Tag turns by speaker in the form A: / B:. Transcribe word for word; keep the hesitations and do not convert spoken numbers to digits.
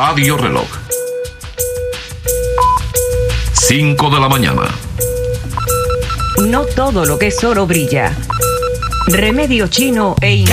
A: Radio Reloj. cinco de la mañana.
B: No todo lo que es oro brilla. Remedio chino e